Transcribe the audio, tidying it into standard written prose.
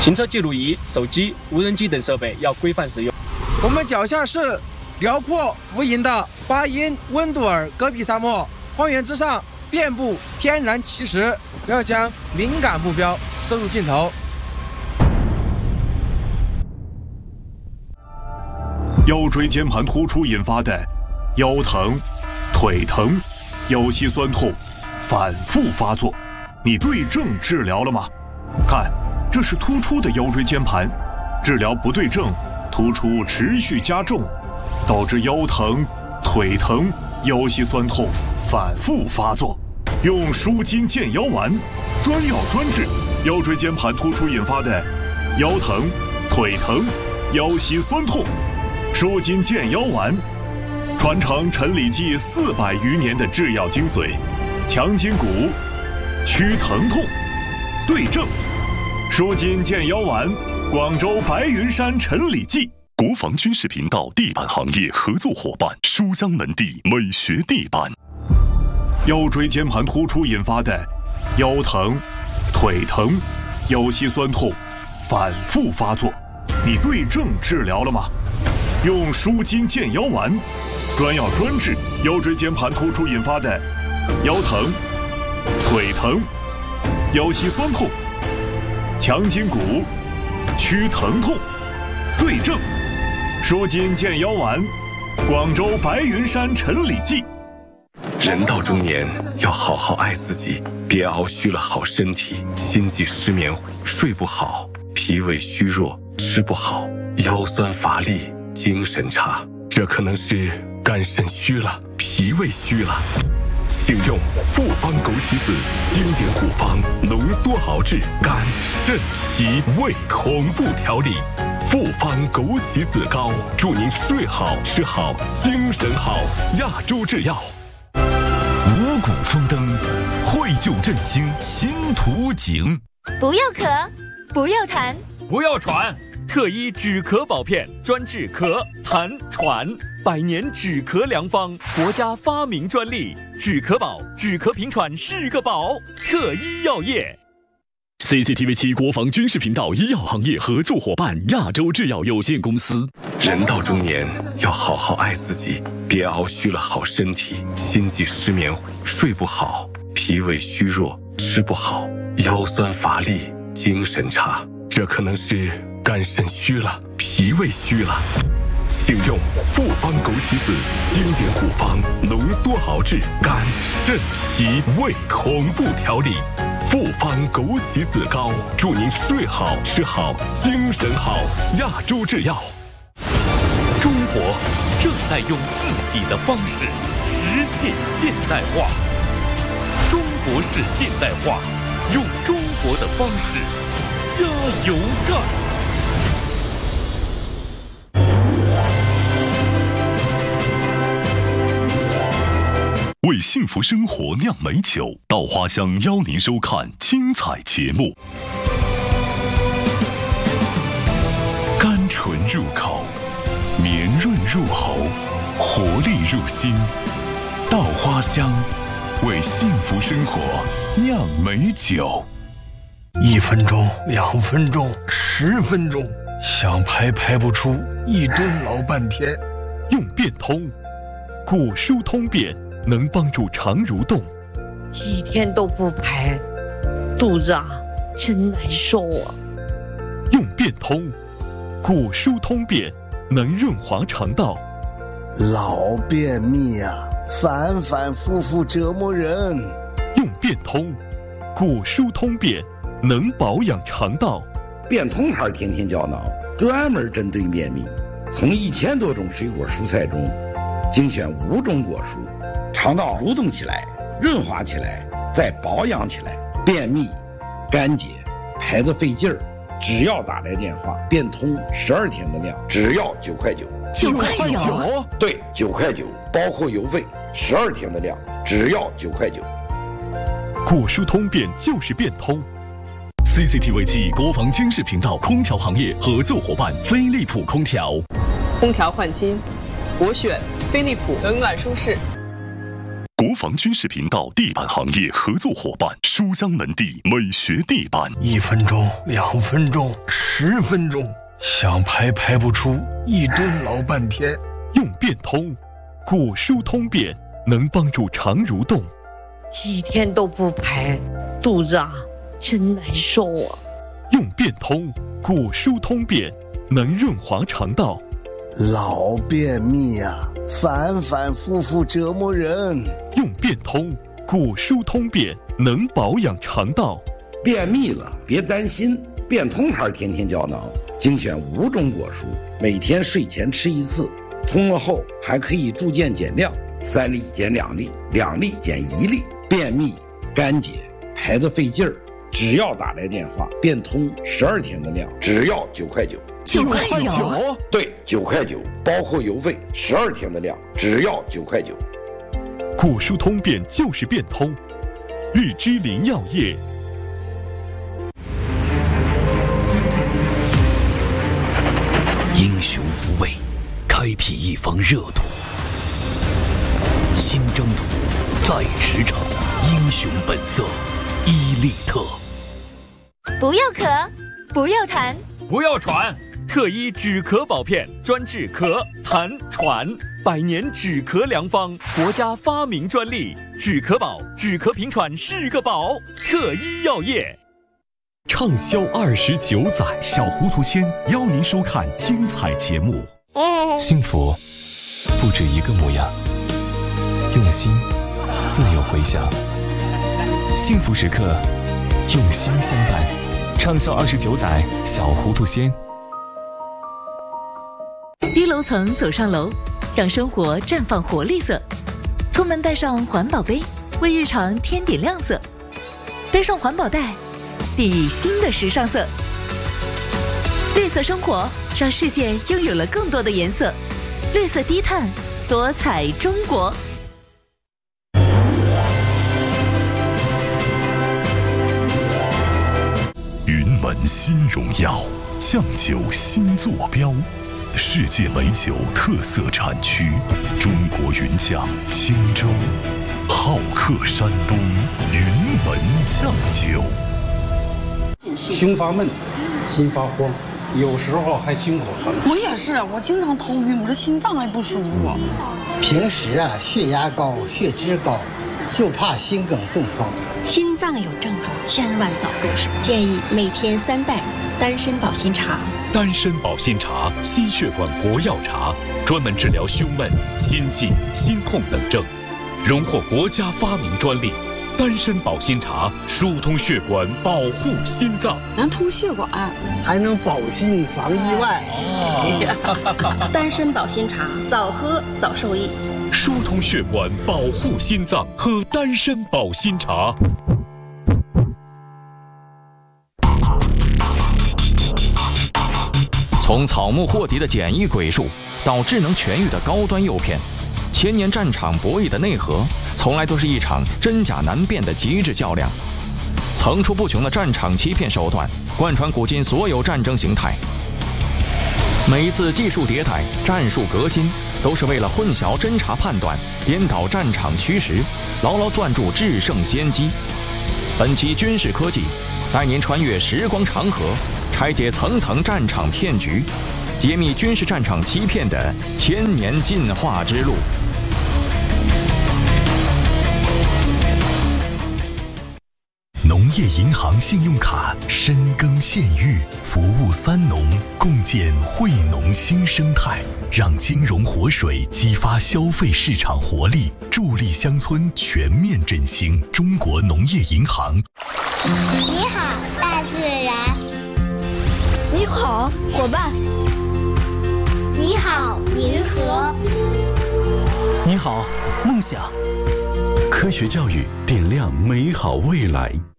行车记录仪、手机、无人机等设备要规范使用。 我们脚下是辽阔无垠的巴音温杜尔戈壁沙漠，荒原之上遍布天然奇石，不要将敏感目标摄入镜头。 腰椎间盘突出引发的腰疼、腿疼、腰膝酸痛反复发作，你对症治疗了吗？看，这是突出的腰椎间盘，治疗不对症，突出持续加重，导致腰疼、腿疼、腰膝酸痛反复发作。用舒筋健腰丸，专药专治腰椎间盘突出引发的腰疼、腿疼、腰膝酸痛。舒筋健腰丸，传承陈李济400余年的制药精髓，强筋骨，祛疼痛，对症。舒筋健腰丸，广州白云山陈李济。 国防军事频道地板行业合作伙伴书香门第美学地板。 腰椎间盘突出引发的腰疼、腿疼、腰膝酸痛反复发作，你对症治疗了吗？用舒筋健腰丸，专药专治腰椎间盘突出引发的腰疼、腿疼、腰膝酸痛，强筋骨，祛疼痛，对症。舒筋健腰丸，广州白云山陈李济。 人到中年要好好爱自己，别熬虚了好身体，心悸失眠，睡不好，脾胃虚弱，吃不好，腰酸乏力，精神差，这可能是肝肾虚了，脾胃虚了。请用复方枸杞子经典古方浓缩熬制肝肾脾胃同步调理，复方枸杞子膏，祝您睡好吃好精神好。亚洲制药。 五谷丰登，绘就振兴新图景。 不要咳，不要痰， 不要喘，特医止咳保片，专治咳、痰、喘，100年止咳良方，国家发明专利，止咳宝，止咳平喘是个宝。特医药业。 CCTV7 国防军事频道医药行业合作伙伴亚洲制药有限公司。 人到中年要好好爱自己，别熬虚了好身体，心悸失眠，睡不好，脾胃虚弱，吃不好，腰酸乏力，精神差，这可能是肝肾虚了，脾胃虚了。请用复方枸杞子经典古方浓缩熬制肝肾脾胃同步调理，复方枸杞子膏，祝您睡好吃好精神好。亚洲制药。 中国正在用自己的方式实现现代化，中国式现代化，用中国的方式加油干。 为幸福生活酿美酒，稻花香邀您收看精彩节目。甘醇入口，绵润入喉，活力入心。稻花香，为幸福生活酿美酒。 1分钟、2分钟、10分钟，想排不出，一蹲老半天。 用变通，果蔬通便。能帮助肠蠕动， 几天都不排，肚子真难受啊！ 用变通，果蔬通便，能润滑肠道。 老便秘啊，反反复复折磨人。 用变通，果蔬通便，能保养肠道。 变通牌天天胶囊，专门针对便秘，从1000多种水果蔬菜中精选5种果蔬。肠道蠕动起来，润滑起来，再保养起来。便秘、干结、排得费劲儿，只要打来电话，变通12天的量，只要9块9。 9块9？ 对，9块9，包括邮费，12天的量，只要9块9。 果蔬通便就是变通。 CCTV7 国防军事频道空调行业合作伙伴飞利浦空调。 空调换新，我选飞利浦，冷暖舒适。 国防军事频道地板行业合作伙伴书香门第美学地板 ，1分钟、2分钟、10分钟，想排不出，1蹲老半天。 用变通，果蔬通便，能帮助肠蠕动。 几天都不排，肚子真难受啊！ 用变通，果蔬通便，能润滑肠道。 老便秘啊，反反复复折磨人。 用变通，果蔬通便，能保养肠道。 便秘了别担心，变通牌天天胶囊精选5种果蔬，每天睡前吃1次，通了后还可以逐渐减量，3粒减2粒，2粒减1粒。便秘、干结、排得费劲儿，只要打来电话，变通12天的量，只要9块9。 9块9？ 对，9块9，包括邮费，12天的量，只要9块9。 果蔬通便就是变通，日之林药业。 英雄无畏，开辟一方热土。新征途，在驰骋，英雄本色，伊利特。 不要咳，不要痰， 不要喘。特医止咳宝片，专治咳、痰、喘，100年止咳良方，国家发明专利。止咳宝，止咳平喘是个宝。特医药业。 畅销29载，小糊涂仙邀您收看精彩节目。幸福不止一个模样，用心自有回响。幸福时刻，用心相伴。畅销29载，小糊涂仙。 低楼层走上楼，让生活绽放活力色。出门带上环保杯，为日常添点亮色。背上环保袋，砥砺新的时尚色。绿色生活，让世界拥有了更多的颜色。绿色低碳，多彩中国。 云门新荣耀，酱酒新坐标。世界美酒特色产区，中国云酱青州，好客山东，云门酱酒。 胸发闷，心发慌，有时候还心口疼。 我也是，我经常头晕，我这心脏还不舒服。 平时血压高，血脂高，就怕心梗中风。 心脏有症状，千万早重视。建议每天3袋丹参保心茶。 丹参保心茶，心血管活药茶，专门治疗胸闷、心悸、心痛等症，荣获国家发明专利。丹参保心茶疏通血管，保护心脏， 能通血管， 还能保心防意外。 丹参保心茶，早喝早受益。 疏通血管，保护心脏，喝丹参保心茶。 从草木货敌的简易鬼术，到智能痊愈的高端诱骗，千年战场博弈的内核，从来都是一场真假难辨的极致较量。层出不穷的战场欺骗手段，贯穿古今所有战争形态。每一次技术迭代、战术革新，都是为了混淆侦察判断、颠倒战场虚实，牢牢攥住制胜先机。本期军事科技带您穿越时光长河，拆解层层战场骗局，揭秘军事战场欺骗的1000年进化之路。 农业银行信用卡深耕县域，服务3农，共建惠农新生态，让金融活水激发消费市场活力，助力乡村全面振兴。中国农业银行。 你好，大自然。 你好，伙伴。 你好，银河。 你好，梦想。 科学教育点亮美好未来。